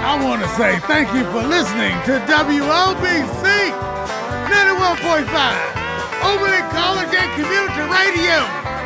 I want to say thank you for listening to WOBC 91.5, Overland College and Community Radio.